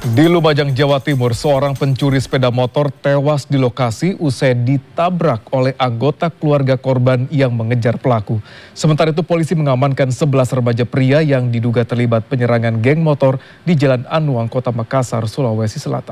Di Lumajang, Jawa Timur, seorang pencuri sepeda motor tewas di lokasi usai ditabrak oleh anggota keluarga korban yang mengejar pelaku. Sementara itu polisi mengamankan 11 remaja pria yang diduga terlibat penyerangan geng motor di Jalan Anuang, Kota Makassar, Sulawesi Selatan.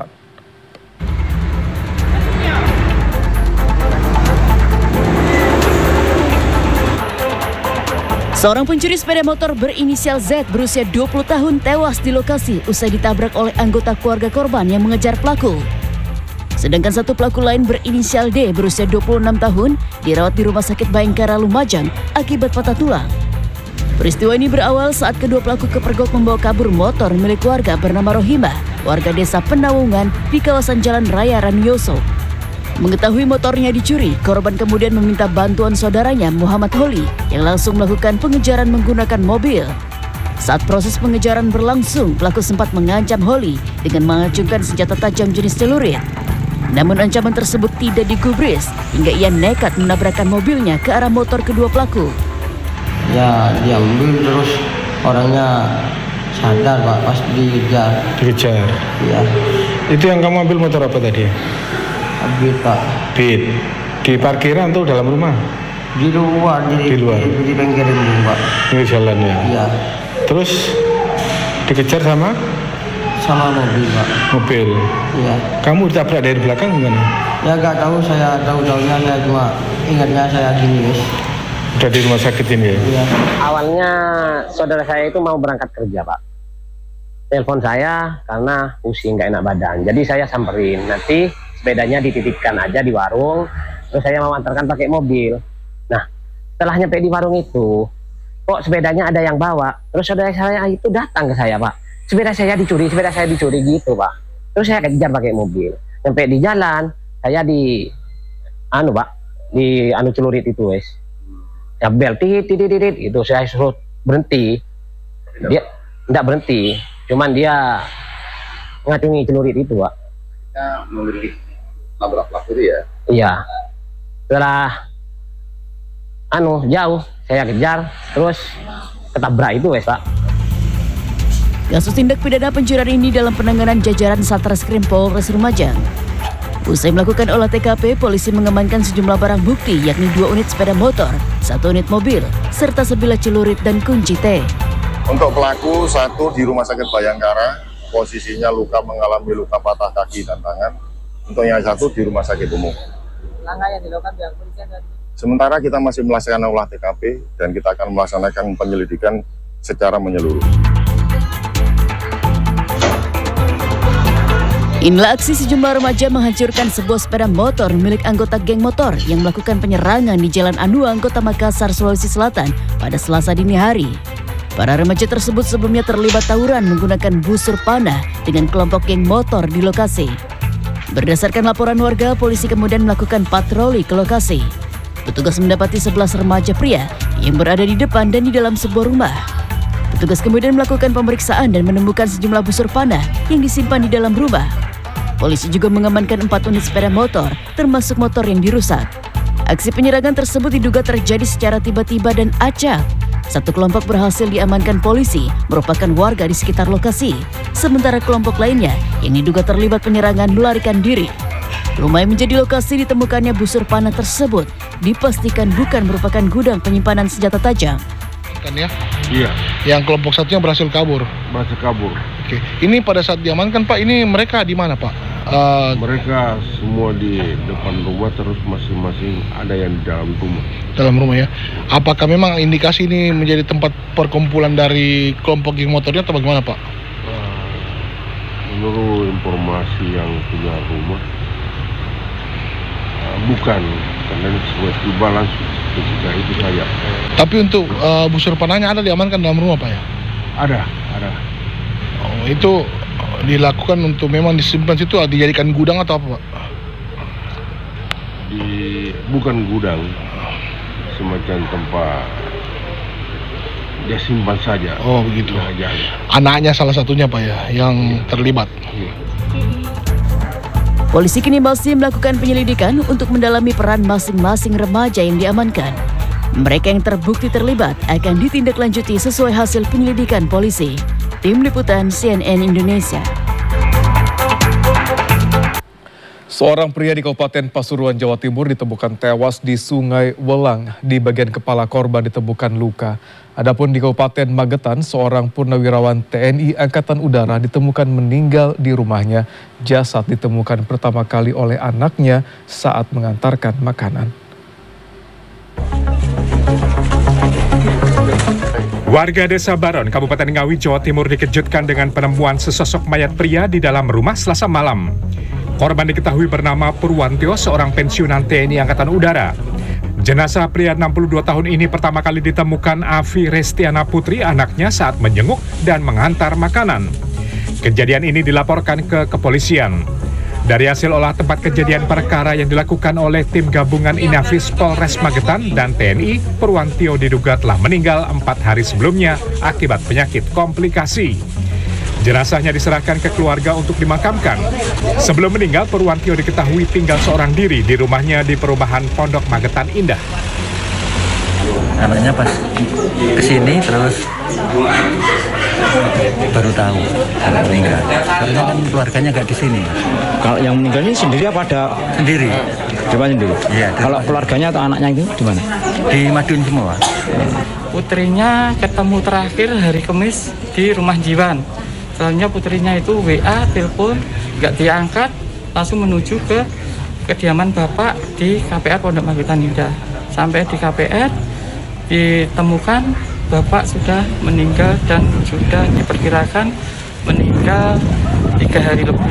Seorang pencuri sepeda motor berinisial Z berusia 20 tahun tewas di lokasi usai ditabrak oleh anggota keluarga korban yang mengejar pelaku. Sedangkan satu pelaku lain berinisial D berusia 26 tahun dirawat di Rumah Sakit Bayangkara Lumajang akibat patah tulang. Peristiwa ini berawal saat kedua pelaku kepergok membawa kabur motor milik warga bernama Rohimah, warga desa Penawungan di kawasan Jalan Raya Ranioso. Mengetahui motornya dicuri, korban kemudian meminta bantuan saudaranya Muhammad Holi yang langsung melakukan pengejaran menggunakan mobil. Saat proses pengejaran berlangsung, pelaku sempat mengancam Holi dengan mengacungkan senjata tajam jenis celurit. Namun ancaman tersebut tidak digubris hingga ia nekat menabrakkan mobilnya ke arah motor kedua pelaku. Ya, diambil terus orangnya sadar Pak, pas dikejar. Dikejar? Iya. Itu yang kamu ambil motor apa tadi? Beat Pak. Beat. Di parkiran atau dalam rumah? Di luar. Di luar? Di pinggir rumah Pak. Ini jalan ya? Iya. Terus dikejar sama? Sama mobil Pak. Mobil? Iya. Kamu ditabrak dari belakang gimana? Ya nggak tahu, saya tahu-tahunya saya cuma ingatnya saya gini guys. Udah di rumah sakit ini ya? Iya. Awalnya saudara saya itu mau berangkat kerja Pak. Telepon saya karena pusing nggak enak badan. Jadi saya samperin, nanti sepedanya dititipkan aja di warung, terus saya mau antarkan pakai mobil. Nah, setelah nyampe di warung itu, kok sepedanya ada yang bawa, terus saudara saya itu datang ke saya Pak. Sepeda saya dicuri gitu Pak. Terus saya kejar pakai mobil. Sampai di jalan, saya di celurit itu wes. Ya bel titit itu saya suruh berhenti. Dia enggak berhenti, cuman dia ngacungi celurit itu Pak. Kita memilih nabrak pelaku itu ya? Iya. Setelah jauh saya kejar, terus ketabrak itu wes Pak. Kasus tindak pidana pencurian ini dalam penanganan jajaran Satreskrim Polres Lumajang. Usai melakukan olah TKP, polisi mengamankan sejumlah barang bukti yakni 2 unit sepeda motor, 1 unit mobil, serta sebilah celurit dan kunci T. Untuk pelaku, 1 di Rumah Sakit Bayangkara, posisinya mengalami luka patah kaki dan tangan. Untuk yang 1 di Rumah Sakit Umum. Langkah yang dilakukan pihak kepolisian tadi? Sementara kita masih melaksanakan olah TKP dan kita akan melaksanakan penyelidikan secara menyeluruh. Inilah aksi sejumlah remaja menghancurkan sebuah sepeda motor milik anggota geng motor yang melakukan penyerangan di Jalan Anuang, Kota Makassar, Sulawesi Selatan pada Selasa dini hari. Para remaja tersebut sebelumnya terlibat tawuran menggunakan busur panah dengan kelompok geng motor di lokasi. Berdasarkan laporan warga, polisi kemudian melakukan patroli ke lokasi. Petugas mendapati 11 remaja pria yang berada di depan dan di dalam sebuah rumah. Petugas kemudian melakukan pemeriksaan dan menemukan sejumlah busur panah yang disimpan di dalam rumah. Polisi juga mengamankan 4 unit sepeda motor, termasuk motor yang dirusak. Aksi penyerangan tersebut diduga terjadi secara tiba-tiba dan acak. Satu kelompok berhasil diamankan polisi, merupakan warga di sekitar lokasi. Sementara kelompok lainnya yang diduga terlibat penyerangan melarikan diri. Rumah yang menjadi lokasi ditemukannya busur panah tersebut dipastikan bukan merupakan gudang penyimpanan senjata tajam. Kan ya? Iya. Yang kelompok satunya berhasil kabur? Berhasil kabur. Oke. Ini pada saat diamankan Pak, ini mereka di mana Pak? Mereka semua di depan rumah, terus masing-masing ada yang di dalam rumah. Dalam rumah ya. Apakah memang indikasi ini menjadi tempat perkumpulan dari kelompok geng motornya atau bagaimana Pak? Menurut informasi yang punya rumah, bukan, karena ini sebuah tiba langsung ketika itu saja. Tapi untuk busur panahnya ada diamankan dalam rumah Pak ya? Ada. Oh, itu dilakukan untuk memang disimpan situ, dijadikan gudang atau apa Pak? Bukan gudang, semacam tempat dia simpan saja. Oh begitu. Ya. Anaknya salah satunya Pak ya, yang terlibat. Ya. Polisi kini masih melakukan penyelidikan untuk mendalami peran masing-masing remaja yang diamankan. Mereka yang terbukti terlibat akan ditindaklanjuti sesuai hasil penyelidikan polisi. Tim Liputan CNN Indonesia. Seorang pria di Kabupaten Pasuruan, Jawa Timur ditemukan tewas di Sungai Welang. Di bagian kepala korban ditemukan luka. Adapun di Kabupaten Magetan, seorang purnawirawan TNI Angkatan Udara ditemukan meninggal di rumahnya. Jasad ditemukan pertama kali oleh anaknya saat mengantarkan makanan. Warga Desa Baron, Kabupaten Ngawi, Jawa Timur dikejutkan dengan penemuan sesosok mayat pria di dalam rumah Selasa malam. Korban diketahui bernama Purwantio, seorang pensiunan TNI Angkatan Udara. Jenazah pria 62 tahun ini pertama kali ditemukan Afi Restiana Putri, anaknya, saat menjenguk dan mengantar makanan. Kejadian ini dilaporkan ke kepolisian. Dari hasil olah tempat kejadian perkara yang dilakukan oleh tim gabungan Inafis Polres Magetan dan TNI, Purwantio diduga telah meninggal 4 hari sebelumnya akibat penyakit komplikasi. Jenazahnya diserahkan ke keluarga untuk dimakamkan. Sebelum meninggal, Purwantio diketahui tinggal seorang diri di rumahnya di perumahan Pondok Magetan Indah. Anaknya pas kesini terus baru tahu anak meninggal. Karena kan keluarganya nggak di sini. Kalau yang meninggal ini sendiri apa ada? Sendiri. Coba sendiri. Iya. Kalau keluarganya atau anaknya itu di mana? Di Madiun semua. Putrinya ketemu terakhir hari Kamis di rumah Jiwan. Selanjutnya putrinya itu WA, telepon, nggak diangkat, langsung menuju ke kediaman bapak di KPR Pondok Magetan Indah. Sampai di KPR, ditemukan bapak sudah meninggal dan sudah diperkirakan meninggal 3 hari lebih.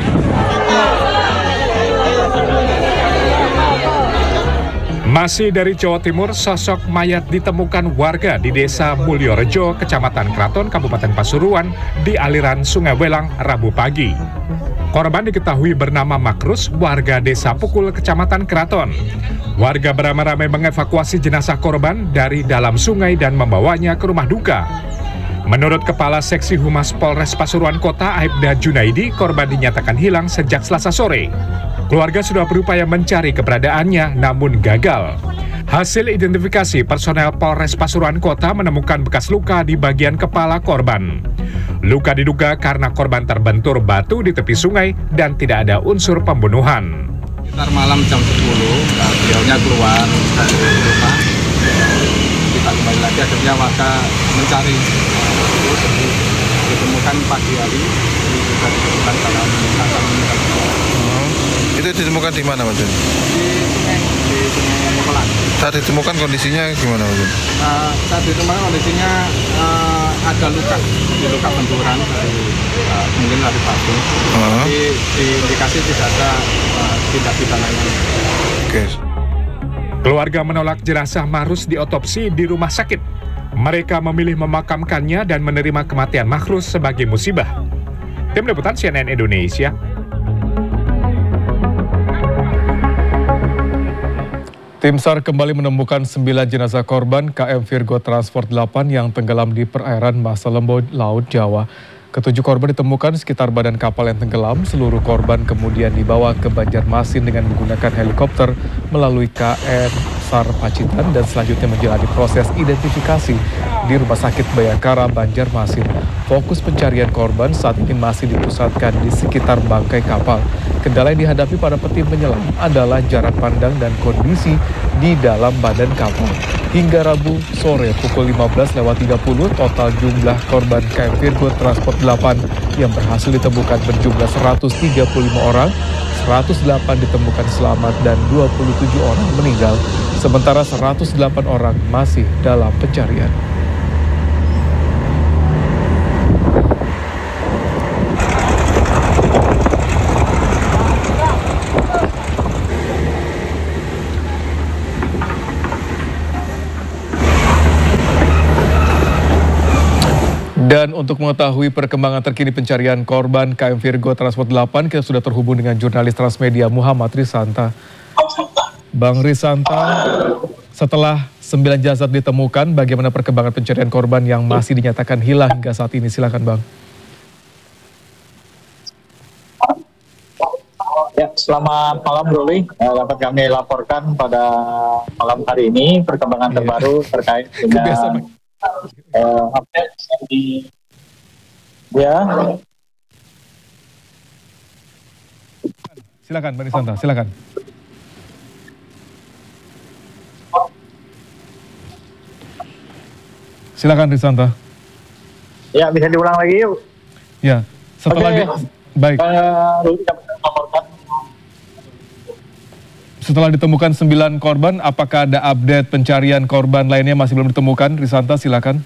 Masih dari Jawa Timur, sosok mayat ditemukan warga di Desa Mulyorejo, Kecamatan Kraton, Kabupaten Pasuruan, di aliran Sungai Welang, Rabu pagi. Korban diketahui bernama Makrus, warga Desa Pukul, Kecamatan Kraton. Warga beramai-ramai mengevakuasi jenazah korban dari dalam sungai dan membawanya ke rumah duka. Menurut Kepala Seksi Humas Polres Pasuruan Kota, Aibda Junaidi, korban dinyatakan hilang sejak Selasa sore. Keluarga sudah berupaya mencari keberadaannya, namun gagal. Hasil identifikasi personel Polres Pasuruan Kota menemukan bekas luka di bagian kepala korban. Luka diduga karena korban terbentur batu di tepi sungai dan tidak ada unsur pembunuhan. Sekitar malam jam 10, beliaunya keluar dari rumah. Kita kembali lagi, akhirnya warga mencari. Terus ditemukan pagi hari, juga ditemukan dalam meninggal. Itu ditemukan di mana, Mas? Di Sungai Mukelan. Saat ditemukan kondisinya gimana, Mas? Saat ditemukan kondisinya ada luka benturan dari mungkin dari batu. Tapi di indikasi tidak ada tindak pidana lainnya. Oke. Keluarga menolak jenazah Makrus diotopsi di rumah sakit. Mereka memilih memakamkannya dan menerima kematian Makrus sebagai musibah. Tim Liputan CNN Indonesia. Tim SAR kembali menemukan 9 jenazah korban KM Virgo Transport 8 yang tenggelam di perairan Masalembo, Laut Jawa. Ketujuh korban ditemukan sekitar badan kapal yang tenggelam. Seluruh korban kemudian dibawa ke Banjarmasin dengan menggunakan helikopter melalui KN SAR Pacitan dan selanjutnya menjalani proses identifikasi di Rumah Sakit Bayangkara, Banjarmasin. Fokus pencarian korban saat ini masih dipusatkan di sekitar bangkai kapal. Kendala yang dihadapi para petim penyelam adalah jarak pandang dan kondisi di dalam badan kapal. Hingga Rabu sore pukul 15.30, total jumlah korban KM Virgo Transport 8 yang berhasil ditemukan berjumlah 135 orang, 108 ditemukan selamat dan 27 orang meninggal, sementara 108 orang masih dalam pencarian. Dan untuk mengetahui perkembangan terkini pencarian korban KM Virgo Transport 8, kita sudah terhubung dengan jurnalis Transmedia Muhammad Risanta. Bang Risanta, setelah 9 jasad ditemukan, bagaimana perkembangan pencarian korban yang masih dinyatakan hilang hingga saat ini? Silakan, Bang. Ya, selamat malam, Ruli. Dapat kami laporkan pada malam hari ini perkembangan terbaru terkait dengan update di Silakan Mbak Risanta, silakan. Silakan Risanta. Ya, bisa diulang lagi yuk. Ya, setelah baik. Setelah ditemukan 9 korban, apakah ada update pencarian korban lainnya masih belum ditemukan? Risanta, silakan.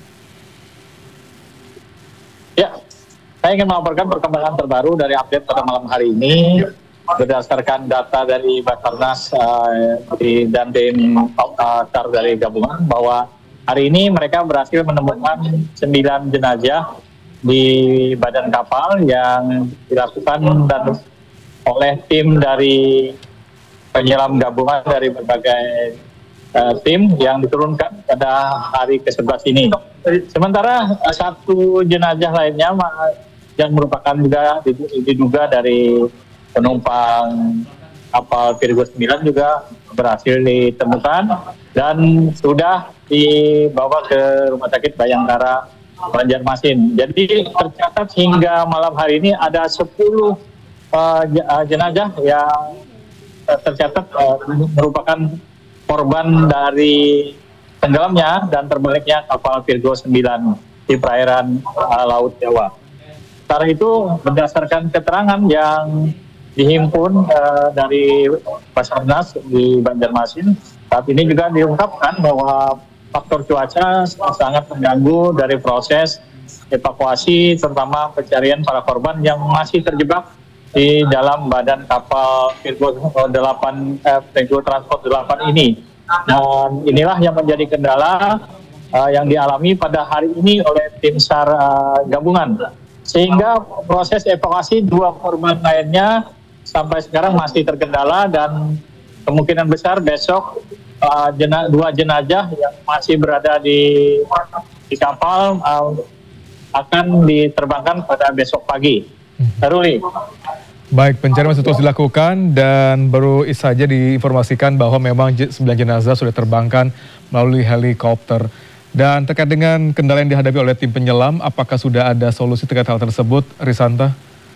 Ya, saya ingin melaporkan perkembangan terbaru dari update pada malam hari ini. Berdasarkan data dari Basarnas dan tim SAR dari gabungan, bahwa hari ini mereka berhasil menemukan 9 jenazah di badan kapal yang dilakukan dan oleh tim dari penyelam gabungan dari berbagai tim yang diturunkan pada hari ke-11 ini. Sementara 1 jenazah lainnya yang merupakan juga diduga dari penumpang kapal Virgo 9 juga berhasil ditemukan dan sudah dibawa ke Rumah Sakit Bayangkara Banjarmasin. Jadi tercatat hingga malam hari ini ada 10 jenazah yang tercatat merupakan korban dari tenggelamnya dan terbaliknya kapal Virgo 9 di perairan Laut Jawa. Setelah itu berdasarkan keterangan yang dihimpun dari Basarnas di Banjarmasin, saat ini juga diungkapkan bahwa faktor cuaca sangat mengganggu dari proses evakuasi, terutama pencarian para korban yang masih terjebak di dalam badan kapal Virgo Transport 8 ini. Dan inilah yang menjadi kendala yang dialami pada hari ini oleh tim SAR gabungan. Sehingga proses evakuasi 2 korban lainnya sampai sekarang masih terkendala dan kemungkinan besar besok 2 jenazah yang masih berada di kapal akan diterbangkan pada besok pagi. Ruli. Baik, pencarian masih terus dilakukan dan baru saja diinformasikan bahwa memang 9 jenazah sudah terbangkan melalui helikopter. Dan terkait dengan kendala yang dihadapi oleh tim penyelam, apakah sudah ada solusi terkait hal tersebut, Risanta?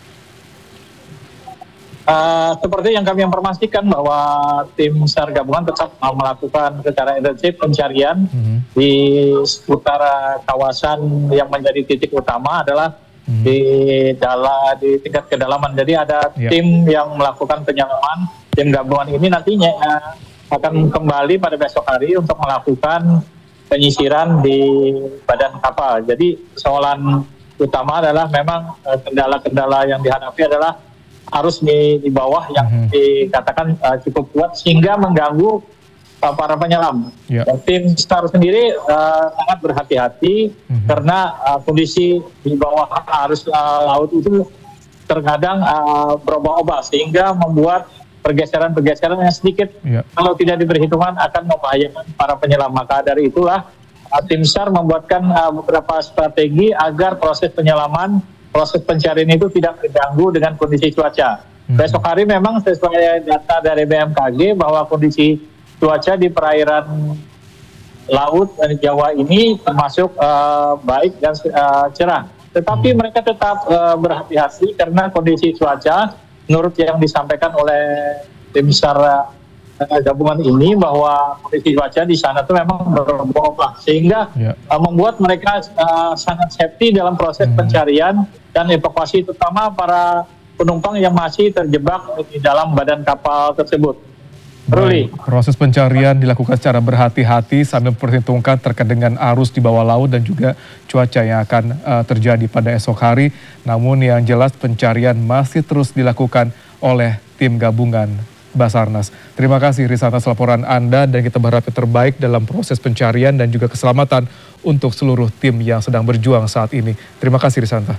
Seperti yang kami informasikan bahwa tim SAR gabungan tetap melakukan secara intensif pencarian di seputar kawasan yang menjadi titik utama adalah di tingkat kedalaman. Jadi ada tim yang melakukan penyelaman. Tim gabungan ini nantinya akan kembali pada besok hari untuk melakukan penyisiran di badan kapal. Jadi persoalan utama adalah memang kendala-kendala yang dihadapi adalah arus di bawah yang dikatakan cukup kuat sehingga mengganggu para penyelam. Tim SAR sendiri sangat berhati-hati karena kondisi di bawah arus laut itu terkadang berubah-ubah sehingga membuat pergeseran-pergeseran yang sedikit kalau tidak diperhitungkan akan membahayakan para penyelam. Maka dari itulah tim SAR membuatkan beberapa strategi agar proses penyelaman, proses pencarian itu tidak terganggu dengan kondisi cuaca. Besok hari memang sesuai data dari BMKG bahwa kondisi cuaca di perairan laut Jawa ini termasuk baik dan cerah. Tetapi mereka tetap berhati-hati karena kondisi cuaca menurut yang disampaikan oleh tim SAR gabungan ini bahwa kondisi cuaca di sana itu memang berubah sehingga membuat mereka sangat safety dalam proses pencarian dan evakuasi, terutama para penumpang yang masih terjebak di dalam badan kapal tersebut. Ruli. Proses pencarian dilakukan secara berhati-hati sambil memperhitungkan terkait dengan arus di bawah laut dan juga cuaca yang akan terjadi pada esok hari. Namun yang jelas pencarian masih terus dilakukan oleh tim gabungan Basarnas. Terima kasih Risa atas laporan Anda dan kita berharap yang terbaik dalam proses pencarian dan juga keselamatan untuk seluruh tim yang sedang berjuang saat ini. Terima kasih Risanta.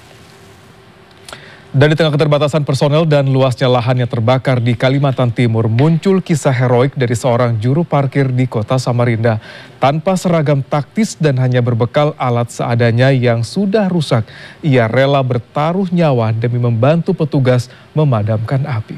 Dan di tengah keterbatasan personel dan luasnya lahan yang terbakar di Kalimantan Timur, muncul kisah heroik dari seorang juru parkir di kota Samarinda. Tanpa seragam taktis dan hanya berbekal alat seadanya yang sudah rusak, ia rela bertaruh nyawa demi membantu petugas memadamkan api.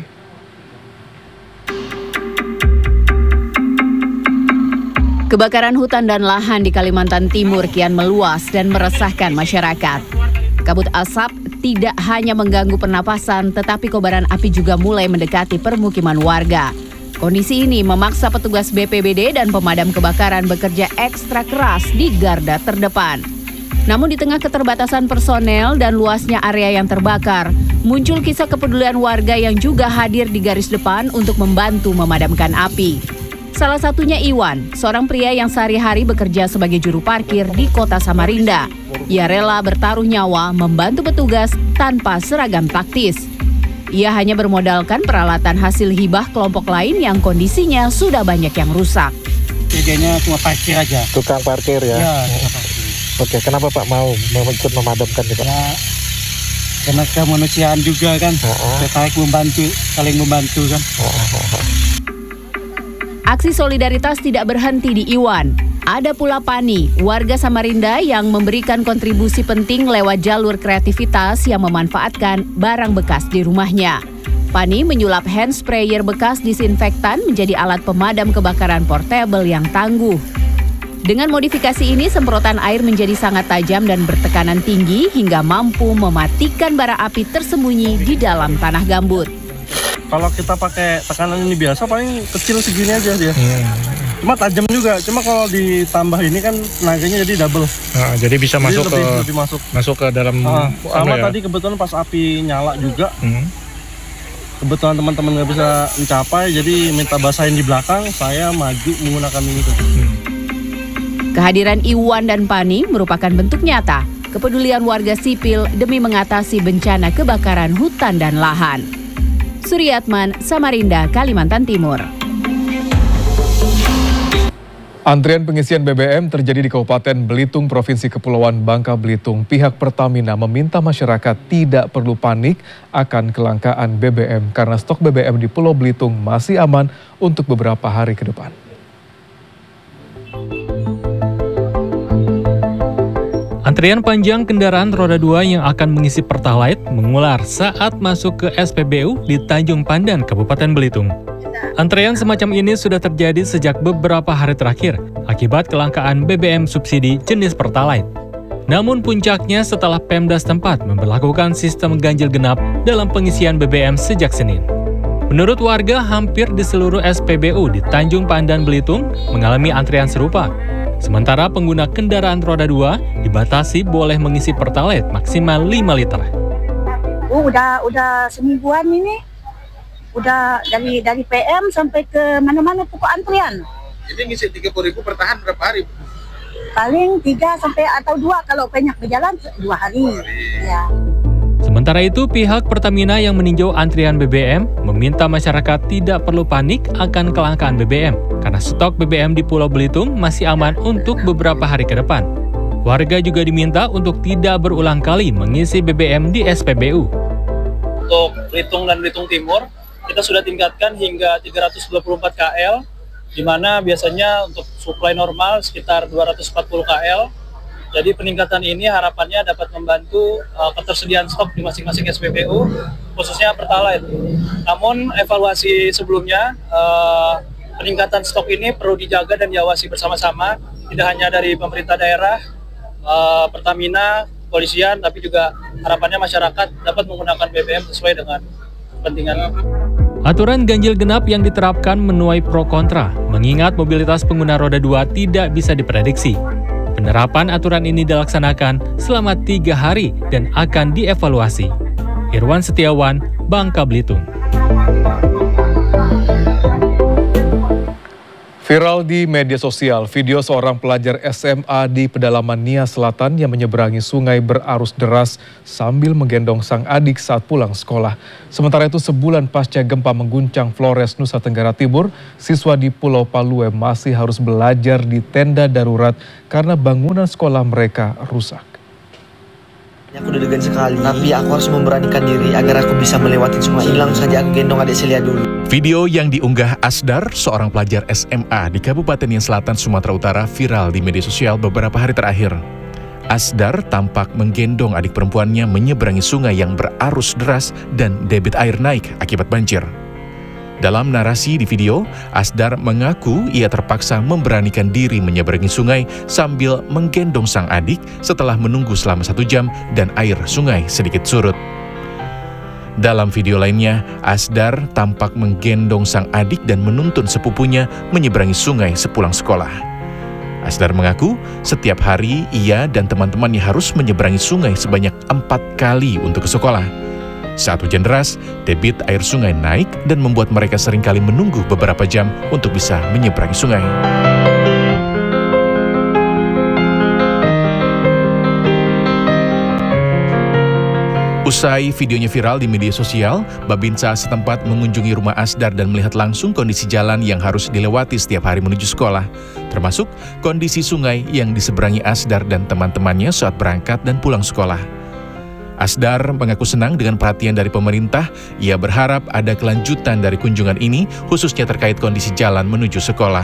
Kebakaran hutan dan lahan di Kalimantan Timur kian meluas dan meresahkan masyarakat. Kabut asap tidak hanya mengganggu pernapasan, tetapi kobaran api juga mulai mendekati permukiman warga. Kondisi ini memaksa petugas BPBD dan pemadam kebakaran bekerja ekstra keras di garda terdepan. Namun di tengah keterbatasan personel dan luasnya area yang terbakar, muncul kisah kepedulian warga yang juga hadir di garis depan untuk membantu memadamkan api. Salah satunya Iwan, seorang pria yang sehari-hari bekerja sebagai juru parkir di kota Samarinda. Ia rela bertaruh nyawa membantu petugas tanpa seragam taktis. Ia hanya bermodalkan peralatan hasil hibah kelompok lain yang kondisinya sudah banyak yang rusak. Kerjanya cuma parkir aja. Tukang parkir ya? Ya, tukang parkir. Oke, kenapa Pak mau ikut memadamkan itu? Ya, karena kemanusiaan juga kan, tertarik membantu, saling membantu kan. Aksi solidaritas tidak berhenti di Iwan. Ada pula Pani, warga Samarinda yang memberikan kontribusi penting lewat jalur kreativitas yang memanfaatkan barang bekas di rumahnya. Pani menyulap hand sprayer bekas disinfektan menjadi alat pemadam kebakaran portable yang tangguh. Dengan modifikasi ini, semprotan air menjadi sangat tajam dan bertekanan tinggi hingga mampu mematikan bara api tersembunyi di dalam tanah gambut. Kalau kita pakai tekanan ini biasa paling kecil segini aja dia. Cuma tajam juga. Cuma kalau ditambah ini kan tenaganya jadi double. Nah, jadi bisa masuk lebih masuk ke dalam. Sama tadi kebetulan pas api nyala juga. Kebetulan teman-teman nggak bisa mencapai, jadi minta basahin di belakang. Saya maju menggunakan ini. Kehadiran Iwan dan Pani merupakan bentuk nyata kepedulian warga sipil demi mengatasi bencana kebakaran hutan dan lahan. Suryatman, Samarinda, Kalimantan Timur. Antrian pengisian BBM terjadi di Kabupaten Belitung, Provinsi Kepulauan Bangka Belitung. Pihak Pertamina meminta masyarakat tidak perlu panik akan kelangkaan BBM karena stok BBM di Pulau Belitung masih aman untuk beberapa hari ke depan. Antrian panjang kendaraan roda 2 yang akan mengisi Pertalite mengular saat masuk ke SPBU di Tanjung Pandan, Kabupaten Belitung. Antrean semacam ini sudah terjadi sejak beberapa hari terakhir akibat kelangkaan BBM subsidi jenis Pertalite. Namun puncaknya setelah Pemda setempat memberlakukan sistem ganjil genap dalam pengisian BBM sejak Senin. Menurut warga, hampir di seluruh SPBU di Tanjung Pandan, Belitung mengalami antrian serupa. Sementara pengguna kendaraan roda 2 dibatasi boleh mengisi Pertalite maksimal 5 liter. Udah semingguan ini, udah dari PM sampai ke mana-mana pokok antrian. Jadi ngisi 30.000 per tahan berapa hari? Paling 3 sampai atau 2 kalau banyak berjalan 2 hari. Ya. Sementara itu, pihak Pertamina yang meninjau antrian BBM meminta masyarakat tidak perlu panik akan kelangkaan BBM karena stok BBM di Pulau Belitung masih aman untuk beberapa hari ke depan. Warga juga diminta untuk tidak berulang kali mengisi BBM di SPBU. Untuk Belitung dan Belitung Timur, kita sudah tingkatkan hingga 324 KL, di mana biasanya untuk suplai normal sekitar 240 KL. Jadi peningkatan ini harapannya dapat membantu ketersediaan stok di masing-masing SPBU, khususnya Pertalite. Namun evaluasi sebelumnya, peningkatan stok ini perlu dijaga dan diawasi bersama-sama, tidak hanya dari pemerintah daerah, Pertamina, polisian, tapi juga harapannya masyarakat dapat menggunakan BBM sesuai dengan kepentingan. Aturan ganjil genap yang diterapkan menuai pro kontra, mengingat mobilitas pengguna roda 2 tidak bisa diprediksi. Penerapan aturan ini dilaksanakan selama 3 hari dan akan dievaluasi. Irwan Setiawan, Bangka Belitung. Viral di media sosial, video seorang pelajar SMA di pedalaman Nia Selatan yang menyeberangi sungai berarus deras sambil menggendong sang adik saat pulang sekolah. Sementara itu, sebulan pasca gempa mengguncang Flores, Nusa Tenggara Timur, siswa di Pulau Palue masih harus belajar di tenda darurat karena bangunan sekolah mereka rusak. Aku deg-degan sekali, tapi aku harus memberanikan diri agar aku bisa melewati semua hilang saja aku gendong adik Celia dulu. Video yang diunggah Asdar, seorang pelajar SMA di Kabupaten Nia Selatan, Sumatera Utara, viral di media sosial beberapa hari terakhir. Asdar tampak menggendong adik perempuannya menyeberangi sungai yang berarus deras dan debit air naik akibat banjir. Dalam narasi di video, Asdar mengaku ia terpaksa memberanikan diri menyeberangi sungai sambil menggendong sang adik setelah menunggu selama 1 jam dan air sungai sedikit surut. Dalam video lainnya, Asdar tampak menggendong sang adik dan menuntun sepupunya menyeberangi sungai sepulang sekolah. Asdar mengaku setiap hari ia dan teman-temannya harus menyeberangi sungai sebanyak 4 kali untuk ke sekolah. Saat hujan deras, debit air sungai naik dan membuat mereka seringkali menunggu beberapa jam untuk bisa menyeberangi sungai. Usai videonya viral di media sosial, Babinsa setempat mengunjungi rumah Asdar dan melihat langsung kondisi jalan yang harus dilewati setiap hari menuju sekolah, termasuk kondisi sungai yang diseberangi Asdar dan teman-temannya saat berangkat dan pulang sekolah. Asdar mengaku senang dengan perhatian dari pemerintah. Ia berharap ada kelanjutan dari kunjungan ini, khususnya terkait kondisi jalan menuju sekolah.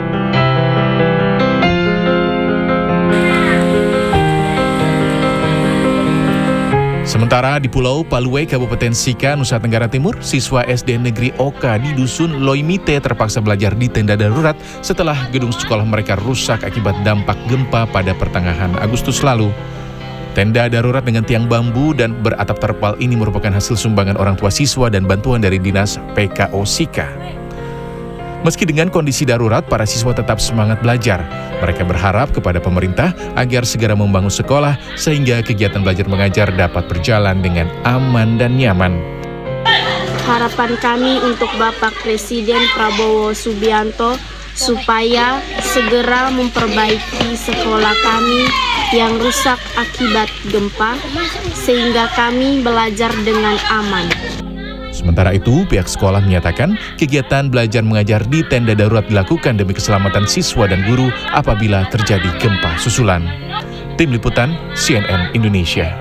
Sementara di Pulau Palue, Kabupaten Sika, Nusa Tenggara Timur, siswa SD Negeri Oka di Dusun Loimite terpaksa belajar di tenda darurat setelah gedung sekolah mereka rusak akibat dampak gempa pada pertengahan Agustus lalu. Tenda darurat dengan tiang bambu dan beratap terpal ini merupakan hasil sumbangan orang tua siswa dan bantuan dari Dinas PKO Sika. Meski dengan kondisi darurat, para siswa tetap semangat belajar. Mereka berharap kepada pemerintah agar segera membangun sekolah sehingga kegiatan belajar mengajar dapat berjalan dengan aman dan nyaman. Harapan kami untuk Bapak Presiden Prabowo Subianto supaya segera memperbaiki sekolah kami yang rusak akibat gempa, sehingga kami belajar dengan aman. Sementara itu, pihak sekolah menyatakan kegiatan belajar mengajar di tenda darurat dilakukan demi keselamatan siswa dan guru apabila terjadi gempa susulan. Tim Liputan CNN Indonesia.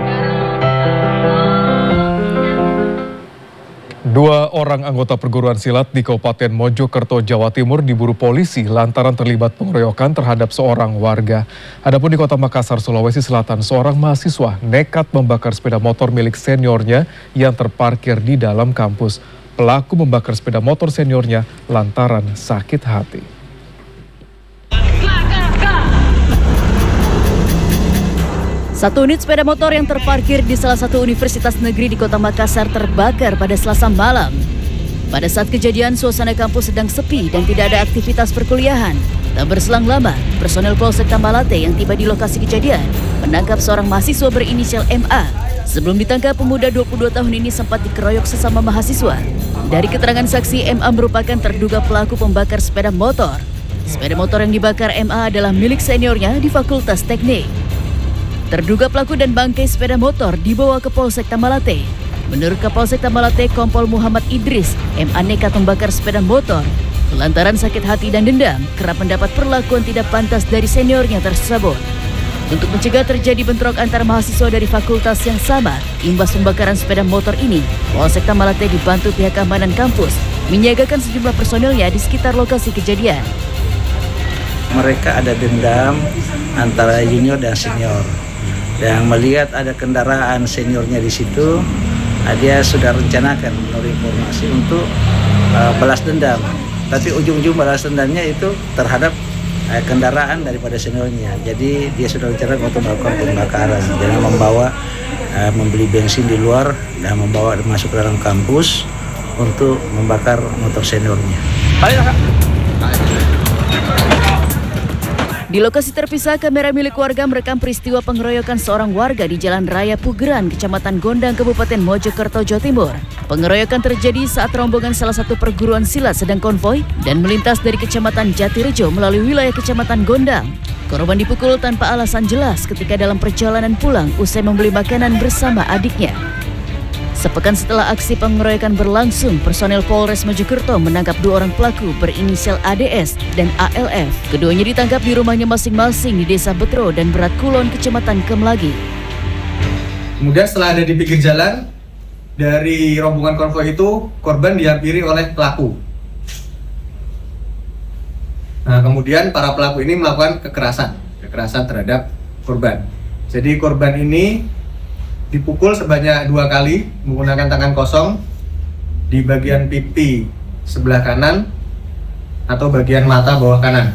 2 orang anggota perguruan silat di Kabupaten Mojokerto, Jawa Timur diburu polisi lantaran terlibat pengeroyokan terhadap seorang warga. Adapun di Kota Makassar, Sulawesi Selatan, seorang mahasiswa nekat membakar sepeda motor milik seniornya yang terparkir di dalam kampus. Pelaku membakar sepeda motor seniornya lantaran sakit hati. Satu unit sepeda motor yang terparkir di salah satu universitas negeri di Kota Makassar terbakar pada Selasa malam. Pada saat kejadian, suasana kampus sedang sepi dan tidak ada aktivitas perkuliahan. Tak berselang lama, personel Polsek Tambalate yang tiba di lokasi kejadian menangkap seorang mahasiswa berinisial MA. Sebelum ditangkap, pemuda 22 tahun ini sempat dikeroyok sesama mahasiswa. Dari keterangan saksi, MA merupakan terduga pelaku pembakar sepeda motor. Sepeda motor yang dibakar MA adalah milik seniornya di Fakultas Teknik. Terduga pelaku dan bangkai sepeda motor dibawa ke Polsek Tambalate. Menurut Kapolsek Tambalate, Kompol Muhammad Idris, MA nekat membakar sepeda motor lantaran sakit hati dan dendam kerap mendapat perlakuan tidak pantas dari seniornya tersebut. Untuk mencegah terjadi bentrok antar mahasiswa dari fakultas yang sama, imbas pembakaran sepeda motor ini, Polsek Tambalate dibantu pihak keamanan kampus menyiagakan sejumlah personelnya di sekitar lokasi kejadian. Mereka ada dendam antara junior dan senior. Dan melihat ada kendaraan seniornya di situ, dia sudah rencanakan menurut informasi untuk balas dendam. Tapi ujung-ujung balas dendamnya itu terhadap kendaraan daripada seniornya. Jadi dia sudah rencanakan untuk melakukan pembakaran dengan membeli bensin di luar dan membawa masuk ke dalam kampus untuk membakar motor seniornya. Di lokasi terpisah, kamera milik warga merekam peristiwa pengeroyokan seorang warga di Jalan Raya Pugeran, Kecamatan Gondang, Kabupaten Mojokerto, Jawa Timur. Pengeroyokan terjadi saat rombongan salah satu perguruan silat sedang konvoi dan melintas dari Kecamatan Jatirejo melalui wilayah Kecamatan Gondang. Korban dipukul tanpa alasan jelas ketika dalam perjalanan pulang usai membeli makanan bersama adiknya. Sepekan setelah aksi pengeroyokan berlangsung, personel Polres Mojokerto menangkap 2 orang pelaku berinisial ADS dan ALF. Keduanya ditangkap di rumahnya masing-masing di Desa Betro dan Berat Kulon, Kecamatan Kemlagi. Kemudian setelah ada di pinggir jalan, dari rombongan konvoi itu, korban dihampiri oleh pelaku. Nah, kemudian para pelaku ini melakukan kekerasan terhadap korban. Jadi korban ini dipukul sebanyak 2 kali menggunakan tangan kosong di bagian pipi sebelah kanan atau bagian mata bawah kanan.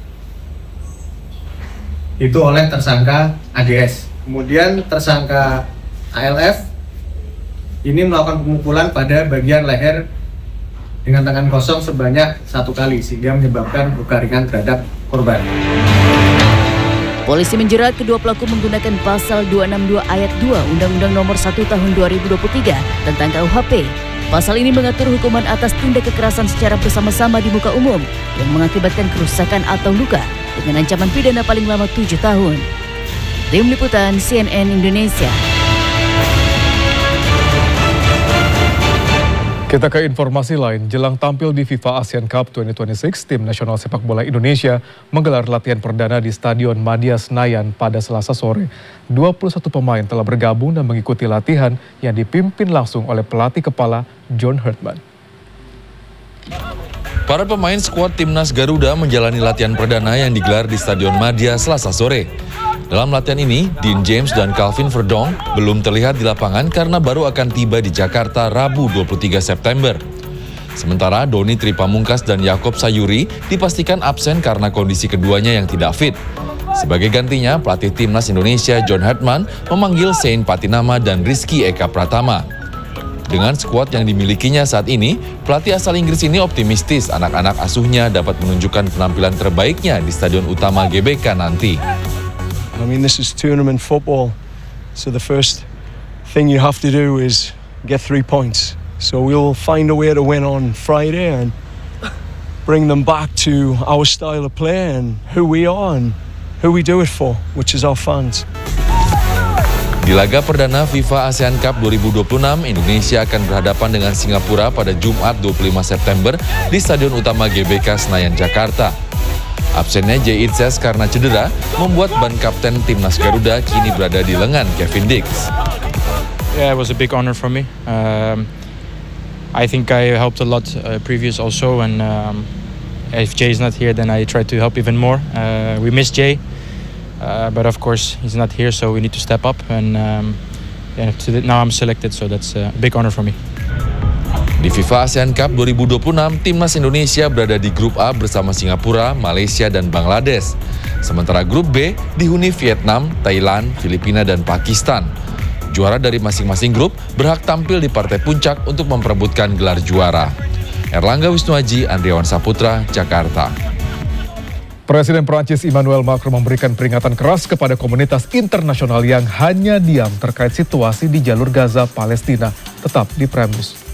Itu oleh tersangka AGS. Kemudian tersangka ALF ini melakukan pemukulan pada bagian leher dengan tangan kosong sebanyak 1 kali sehingga menyebabkan luka ringan terhadap korban. Polisi menjerat kedua pelaku menggunakan pasal 262 ayat 2 Undang-Undang Nomor 1 Tahun 2023 tentang KUHP. Pasal ini mengatur hukuman atas tindak kekerasan secara bersama-sama di muka umum yang mengakibatkan kerusakan atau luka dengan ancaman pidana paling lama 7 tahun. Tim Liputan CNN Indonesia. Kita ke informasi lain, jelang tampil di FIFA Asian Cup 2026, tim nasional sepak bola Indonesia menggelar latihan perdana di Stadion Madia Senayan pada Selasa sore. 21 pemain telah bergabung dan mengikuti latihan yang dipimpin langsung oleh pelatih kepala John Hartman. Para pemain skuad Timnas Garuda menjalani latihan perdana yang digelar di Stadion Madia Selasa sore. Dalam latihan ini, Dean James dan Calvin Verdong belum terlihat di lapangan karena baru akan tiba di Jakarta Rabu 23 September. Sementara Doni Tripamungkas dan Yakob Sayuri dipastikan absen karena kondisi keduanya yang tidak fit. Sebagai gantinya, pelatih Timnas Indonesia John Hartman memanggil Sein Patinama dan Rizky Eka Pratama. Dengan skuad yang dimilikinya saat ini, pelatih asal Inggris ini optimistis anak-anak asuhnya dapat menunjukkan penampilan terbaiknya di Stadion Utama GBK nanti. I mean, this is tournament football, so the first thing you have to do is get 3 points. So we'll find a way to win on Friday and bring them back to our style of play and who we are and who we do it for, which is our fans. Di laga perdana FIFA ASEAN Cup 2026, Indonesia akan berhadapan dengan Singapura pada Jumat 25 September di Stadion Utama GBK Senayan, Jakarta. Absennya Jay Itzes karena cedera membuat ban kapten Timnas Garuda kini berada di lengan Kevin Dix. Yeah, it was a big honor for me. I think I helped a lot previous also, and if Jay is not here, then I try to help even more. We miss Jay, but of course he's not here, so we need to step up. And now I'm selected, so that's a big honor for me. Di FIFA ASEAN Cup 2026, Timnas Indonesia berada di Grup A bersama Singapura, Malaysia, dan Bangladesh. Sementara Grup B dihuni Vietnam, Thailand, Filipina, dan Pakistan. Juara dari masing-masing grup berhak tampil di partai puncak untuk memperebutkan gelar juara. Erlangga Wisnuaji, Andriawan Saputra, Jakarta. Presiden Prancis Emmanuel Macron memberikan peringatan keras kepada komunitas internasional yang hanya diam terkait situasi di jalur Gaza, Palestina. Tetap di Prime News.